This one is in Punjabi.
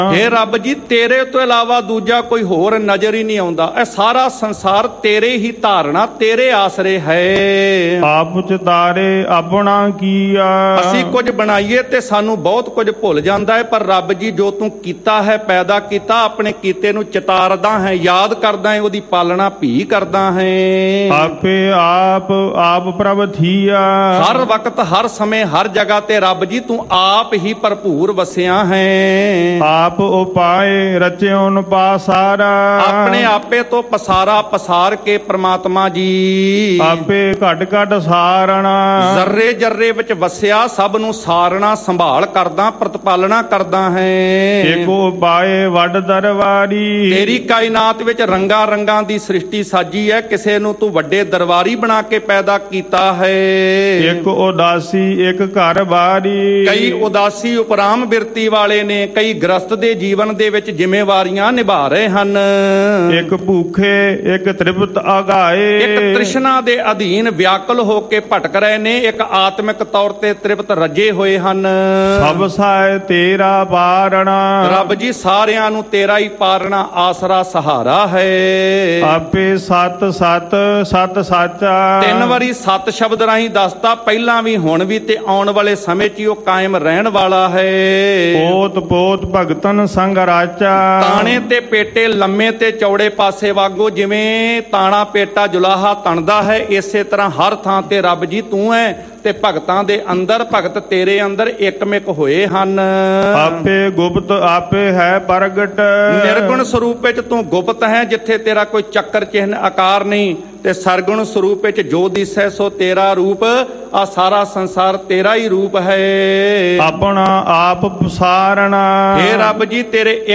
हे रब जी तेरे तो इलावा दूजा कोई होर नजर ही नहीं आउंदा। ਇਹ ਸਾਰਾ ਸੰਸਾਰ ਤੇਰੇ ਹੀ ਧਾਰਨਾ ਤੇਰੇ ਆਸਰੇ ਹੈ। ਆਪ ਚਤਾਰੇ ਆਪਣਾ ਕੀਆ। ਅਸੀਂ ਕੁਝ ਬਣਾਈਏ ਤੇ ਸਾਨੂੰ ਬਹੁਤ ਕੁਝ ਭੁੱਲ ਜਾਂਦਾ ਹੈ, ਪਰ ਰੱਬ ਜੀ ਜੋ ਤੂੰ ਕੀਤਾ ਹੈ, ਪੈਦਾ ਕੀਤਾ, ਆਪਣੇ ਕੀਤੇ ਨੂੰ ਚਿਤਾਰਦਾ ਹੈ, ਯਾਦ ਕਰਦਾ ਹੈ, ਉਹਦੀ ਪਾਲਣਾ ਵੀ ਕਰਦਾ ਹੈ। ਆਪੇ ਆਪ ਪ੍ਰਭ ਥੀਆ। ਹਰ ਵਕਤ ਹਰ ਸਮੇਂ ਹਰ ਜਗ੍ਹਾ ਤੇ ਰੱਬ ਜੀ ਤੂੰ ਆਪ ਹੀ ਭਰਪੂਰ ਵਸਿਆ ਹੈ। ਆਪ ਉਪਾਏ ਰਚਿਓ ਨ ਪਾਸਾਰਾ। ਆਪਣੇ ਆਪੇ ਤੋਂ ਪਸਾਰਾ ਪਸਾਰ ਕੇ ਪ੍ਰਮਾਤਮਾ ਜੀ ਆਪੇ ਘਟ ਘਟ ਸਾਰਣਾ। ਜ਼ਰਰੇ ਜਰਰੇ ਵਿੱਚ ਵਸਿਆ, ਸਭ ਨੂੰ ਸਾਰਣਾ ਸੰਭਾਲ ਕਰਦਾ, ਪ੍ਰਤਪਾਲਣਾ ਕਰਦਾ ਹੈ। ਏਕ ਉਪਾਏ ਵੱਡ ਦਰਬਾਰੀ। ਤੇਰੀ ਕਾਇਨਾਤ ਵਿੱਚ ਰੰਗਾਂ ਰੰਗਾਂ ਦੀ ਸ੍ਰਿਸ਼ਟੀ ਸਾਜੀ ਹੈ। ਕਿਸੇ ਨੂੰ ਤੂੰ ਵੱਡੇ ਦਰਬਾਰੀ ਬਣਾ ਕੇ ਪੈਦਾ ਕੀਤਾ ਹੈ। ਇੱਕ ਉਦਾਸੀ ਇੱਕ ਘਰ ਬਾਰੀ। ਕਈ ਉਦਾਸੀ ਉਪਰਾਮ ਬਿਰਤੀ ਵਾਲੇ ਨੇ, ਕਈ ਗ੍ਰਸਤ ਦੇ ਜੀਵਨ ਦੇ ਵਿੱਚ ਜ਼ਿੰਮੇਵਾਰੀਆਂ ਨਿਭਾ ਰਹੇ ਹਨ। ਇੱਕ ਭੂਖੇ ਇੱਕ ਤ੍ਰਿਪਤ ਆਗਾਏ। ਇੱਕ ਤ੍ਰਿਸ਼ਨਾ ਦੇ ਅਧੀਨ ਵਿਆਕੁਲ ਹੋ ਕੇ ਭਟਕ ਰਹੇ ਨੇ, ਇੱਕ ਆਤਮਿਕ ਤੌਰ ਤੇ ਤ੍ਰਿਪਤ ਰੱਜੇ ਹੋਏ ਹਨ। ਸਭ ਸਾਇ ਤੇਰਾ ਪਾਰਣਾ। ਰੱਬ ਜੀ ਸਾਰਿਆਂ ਨੂੰ ਤੇਰਾ ਹੀ ਪਾਰਣਾ ਆਸਰਾ ਸਹਾਰਾ ਹੈ। ਆਪੇ ਸਤ ਸਤ ਸਤ ਸਾਚਾ। 3 ਵਾਰੀ ਸਤ ਸ਼ਬਦ ਰਾਹੀਂ ਦੱਸਤਾ, ਪਹਿਲਾਂ ਵੀ ਹੁਣ ਵੀ ਤੇ ਆਉਣ ਵਾਲੇ ਸਮੇਂ 'ਚ ਉਹ ਕਾਇਮ ਰਹਿਣ ਵਾਲਾ ਹੈ। ਪੋਤ ਪੋਤ ਭਗਤਨ ਸੰਗ ਰਾਚਾ। ਤਾਣੇ ਤੇ ਪੇਟੇ ਲੰਮੇ ਤੇ ਚੌੜੇ ਪਾਸੇ ਵਾਗੋ, ਜਿਵੇਂ ਤਾਣਾ ਪੇਟਾ ਜੁਲਾਹਾ ਤਣਦਾ ਹੈ, ਇਸੇ ਤਰ੍ਹਾਂ ਹਰ ਥਾਂ ਤੇ ਰੱਬ ਜੀ ਤੂੰ ਹੈ ਤੇ ਭਗਤਾਂ ਦੇ ਅੰਦਰ ਭਗਤ ਤੇਰੇ ਅੰਦਰ ਇਕਮਿਕ ਹੋਏ ਹਨ। ਆਪੇ ਗੁਪਤ ਆਪੇ ਹੈ ਪ੍ਰਗਟ। ਨਿਰਗੁਣ ਸਰੂਪ ਵਿੱਚ ਤੂੰ ਗੁਪਤ ਹੈ, ਜਿੱਥੇ ਤੇਰਾ ਕੋਈ ਚੱਕਰ ਚਿਹਨ ਆਕਾਰ ਨਹੀਂ, ਤੇ ਸਰਗੁਣ ਸਰੂਪ ਵਿੱਚ ਜੋ ਦਿਸੈ ਸੋ ਤੇਰਾ ਰੂਪ। ਆ ਸਾਰਾ ਸੰਸਾਰ ਤੇਰਾ ਹੀ ਰੂਪ ਹੈ। ਆਪਣਾ ਆਪ ਪਸਾਰਣਾ। हे ਰੱਬ ਜੀ ਤੇਰੇ